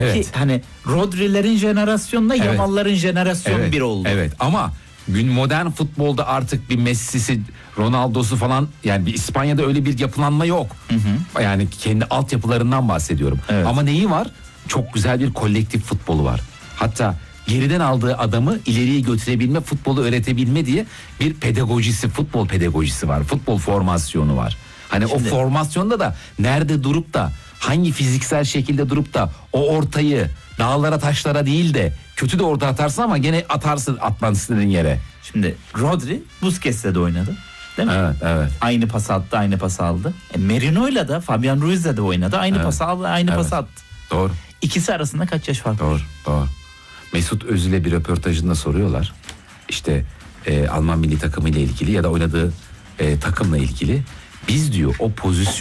Evet. Ki hani Rodri'lerin jenerasyonla Evet. Yamal'ların jenerasyonu Evet, bir oldu. evet ama modern futbolda artık bir Messi'si, Ronaldo'su falan, yani bir İspanya'da öyle bir yapılanma yok. Yani kendi altyapılarından bahsediyorum. Evet. Ama neyi var? Çok güzel bir kolektif futbolu var. Hatta geriden aldığı adamı ileriye götürebilme, futbolu öğretebilme diye bir pedagojisi, futbol pedagojisi var. Futbol formasyonu var. Hani Şimdi- o formasyonda da nerede durup da hangi fiziksel şekilde durup da o ortayı dağlara taşlara değil de kötü de orta atarsın ama gene atarsın atman istediğin yere. Şimdi Rodri Busquets'le de oynadı. Değil mi? Evet, evet. Aynı pas attı, aynı pas aldı. Merino'yla da Fabian Ruiz'le de oynadı. Aynı Evet. pas aldı, aynı Evet. pas attı. Doğru. İkisi arasında kaç yaş fark var? Doğru, doğru. Mesut Özil'e bir röportajında soruyorlar. İşte Alman milli takımı ile ilgili ya da oynadığı takımla ilgili. Biz diyor o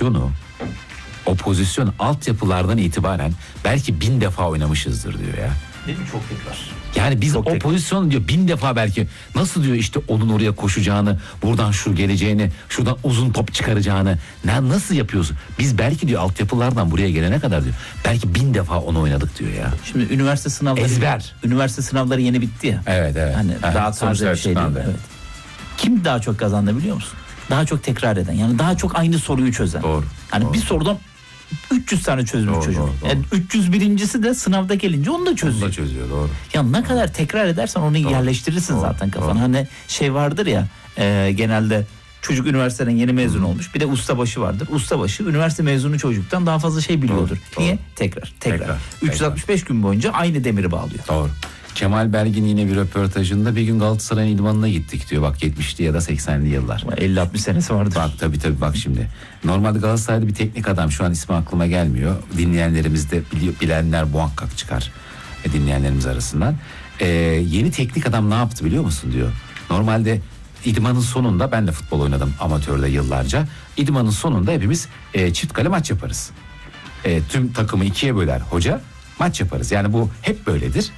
pozisyon altyapılardan itibaren belki 1000 defa oynamışızdır diyor ya. Değil mi? Çok tekrar. Yani biz Çok o tekrar. pozisyonu diyor 1000 defa belki, nasıl diyor işte onun oraya koşacağını, buradan şu geleceğini, şuradan uzun top çıkaracağını nasıl yapıyorsun? Biz belki diyor altyapılardan buraya gelene kadar diyor belki 1000 defa onu oynadık diyor ya. Şimdi üniversite sınavları Ezber. Üniversite sınavları yeni bitti ya. Evet, evet. Hani Evet, daha sonuçlar taze bir şey değil. açıklandı. Evet. Kim daha çok kazandı biliyor musun? Daha çok tekrar eden. Yani daha çok aynı soruyu çözen. Doğru, Hani doğru. bir sorudan 300 tane çözmüş Doğru, çocuk. doğru, doğru. Yani 301.'si de sınavda gelince onu da Onu çözüyor. da çözüyor, doğru. Ya ne kadar tekrar edersen onu Doğru, yerleştirirsin doğru, zaten kafana. doğru. Hani şey vardır ya, genelde çocuk üniversiteden yeni mezun olmuş. Bir de ustabaşı vardır. Ustabaşı üniversite mezunu çocuktan daha fazla şey biliyordur. Doğru, Niye? doğru. Tekrar. Tekrar, 365 gün boyunca aynı demiri bağlıyor. Doğru. Kemal Belgin yine bir röportajında bir gün Galatasaray'ın idmanına gittik diyor. Bak 70'li ya da 80'li yıllar. 50-60 senesi vardır. Bak tabii bak şimdi. Normalde Galatasaray'da bir teknik adam, şu an ismi aklıma gelmiyor. Dinleyenlerimiz de bilenler muhakkak çıkar dinleyenlerimiz arasından. Yeni teknik adam ne yaptı biliyor musun diyor. Normalde idmanın sonunda, ben de futbol oynadım amatörde yıllarca. İdmanın sonunda hepimiz çift kale maç yaparız. Tüm takımı ikiye böler hoca, maç yaparız. Yani bu hep böyledir.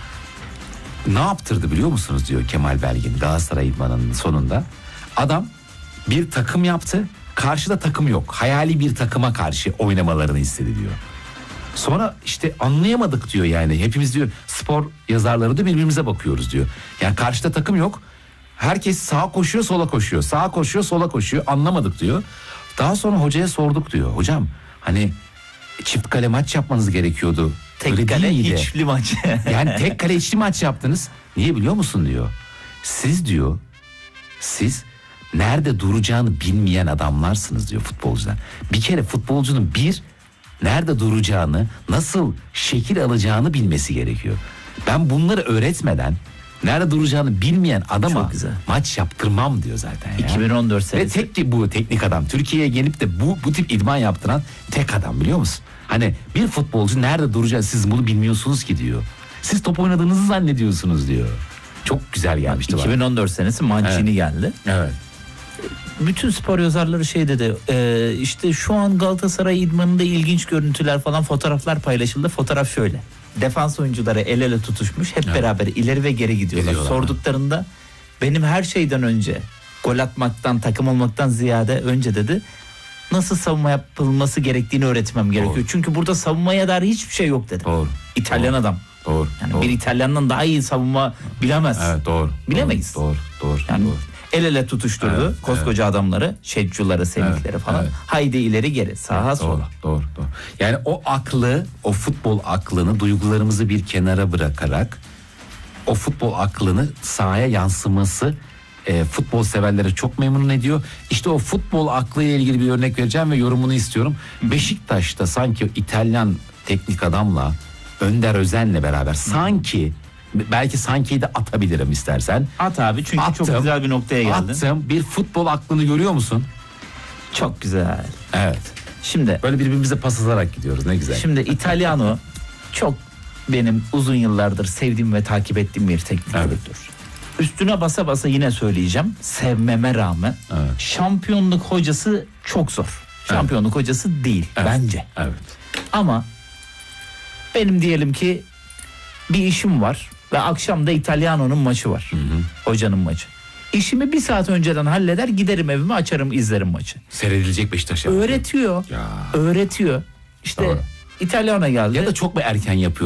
Ne yaptırdı biliyor musunuz diyor Kemal Belgin Galatasaray idmanının sonunda. Adam bir takım yaptı. Karşıda takım yok. Hayali bir takıma karşı oynamalarını istedi diyor. Sonra işte anlayamadık diyor yani. Hepimiz diyor spor yazarları da birbirimize bakıyoruz diyor. Yani karşıda takım yok. Herkes sağa koşuyor, sola koşuyor. Sağa koşuyor, sola koşuyor. Anlamadık diyor. Daha sonra hocaya sorduk diyor. Hocam hani çift kale maç yapmanız gerekiyordu. Öyle Tek kale değil miydi? içli maç. Yani tek kale içli maç yaptınız. Niye biliyor musun diyor. Siz nerede duracağını bilmeyen adamlarsınız diyor futbolcular. Bir kere futbolcunun nerede duracağını, nasıl şekil alacağını bilmesi gerekiyor. Ben bunları öğretmeden nerede duracağını bilmeyen adama Çok güzel. maç yaptırmam diyor zaten ya. 2014 Ve senesi. tek bu teknik adam. Türkiye'ye gelip de bu tip idman yaptıran tek adam biliyor musun? Hani bir futbolcu nerede duracağını siz bunu bilmiyorsunuz ki diyor. Siz top oynadığınızı zannediyorsunuz diyor. Çok güzel gelmişti bana. 2014 senesi Mancini geldi. Evet. Bütün spor yazarları şey dedi, işte şu an Galatasaray idmanında ilginç görüntüler falan, fotoğraflar paylaşıldı. Fotoğraf şöyle: defans oyuncuları el ele tutuşmuş, hep beraber ileri ve geri gidiyorlar. Sorduklarında benim her şeyden önce gol atmaktan, takım olmaktan ziyade önce dedi nasıl savunma yapılması gerektiğini öğretmem gerekiyor. Doğru. Çünkü burada savunmaya dair hiçbir şey yok dedi. Doğru. İtalyan Doğru. adam. Doğru. Yani doğru. bir İtalyandan daha iyi savunma bilemez. Evet doğru. Bilemeyiz. Doğru. Yani doğru. el ele tutuşturdu Evet, koskoca adamları, şedcuları, semihleri Evet, falan. evet. Haydi ileri geri, sağa sola. Doğru. Yani o futbol aklını, duygularımızı bir kenara bırakarak o futbol aklını sahaya yansıması futbol severlere çok memnun ediyor. İşte o futbol aklıyla ilgili bir örnek vereceğim ve yorumunu istiyorum. Beşiktaş'ta sanki İtalyan teknik adamla Önder Özen'le beraber belki sankiyi de atabilirim istersen. At abi, çünkü çok güzel bir noktaya geldin. Attım. Bir futbol aklını görüyor musun? Çok güzel. Evet. Şimdi Böyle birbirimize pas atarak gidiyoruz, ne güzel. Şimdi Italiano çok benim uzun yıllardır sevdiğim ve takip ettiğim bir teknik direktör. Üstüne basa basa yine söyleyeceğim, sevmeme rağmen şampiyonluk hocası çok zor. Şampiyonluk hocası değil bence. Evet. Ama benim diyelim ki bir işim var ve akşam da İtalyano'nun maçı var. Hocanın maçı. İşimi bir saat önceden halleder, giderim evime, açarım, izlerim maçı. Seyredilecek Beşiktaş. Öğretiyor. Ya. Öğretiyor. İşte Doğru. İtalyan'a geldi. Ya da çok mu erken yapıyor?